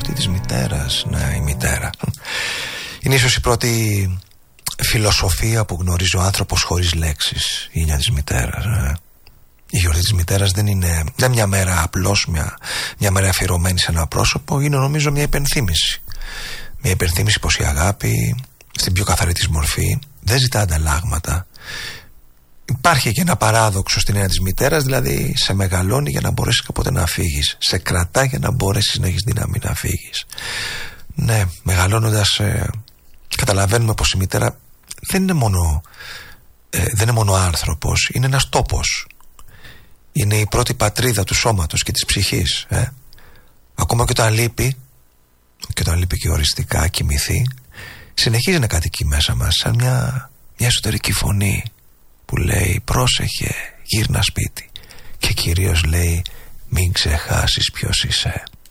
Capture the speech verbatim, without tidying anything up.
αυτή της μητέρας. Ναι, η μητέρα είναι ίσως η πρώτη φιλοσοφία που γνωρίζει ο άνθρωπος χωρίς λέξεις. Η έννοια της μητέρας. Ναι. Η γιορτή της μητέρας δεν είναι δεν μια μέρα απλώς, μια, μια μέρα αφιερωμένη σε ένα πρόσωπο. Είναι νομίζω μια υπενθύμηση. Μια υπενθύμηση πως η αγάπη στην πιο καθαρή της μορφή δεν ζητά ανταλλάγματα. Υπάρχει και ένα παράδοξο στην έννοια της μητέρας, δηλαδή σε μεγαλώνει για να μπορέσεις κάποτε να φύγεις, σε κρατά για να μπορέσεις να έχεις δύναμη να φύγεις. Ναι, μεγαλώνοντας ε, καταλαβαίνουμε πως η μητέρα δεν είναι μόνο ε, δεν είναι μόνο άνθρωπος, είναι ένας τόπος. Είναι η πρώτη πατρίδα του σώματος και της ψυχής. ε. Ακόμα και όταν λείπει, και όταν λείπει και οριστικά, κοιμηθεί, συνεχίζει να κατοικεί μέσα μας σαν μια, μια εσωτερική φωνή που λέει πρόσεχε, γύρνα σπίτι, και κυρίως λέει μην ξεχάσεις ποιος είσαι.